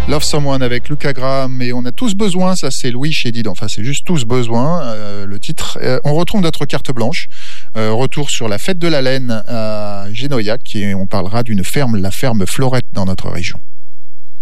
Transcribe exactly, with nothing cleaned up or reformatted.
Love Someone avec Luca Graham et On a tous besoin, ça c'est Louis Chédid, enfin c'est juste tous besoin, euh, le titre. Euh, on retrouve notre carte blanche, euh, retour sur la fête de la laine à Génoyac et on parlera d'une ferme, la ferme Florette dans notre région.